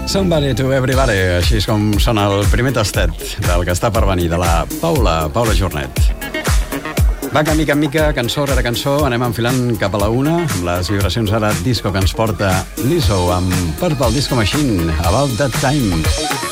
Somebody to Everybody, així és com sona el primer tastet del que està per venir, de la Paula Jornet. Va que mica en mica, cançó rere cançó, anem enfilant cap a la una, amb les vibracions ara disco que ens porta Lizzo amb Purple Disco Machine, About That Time.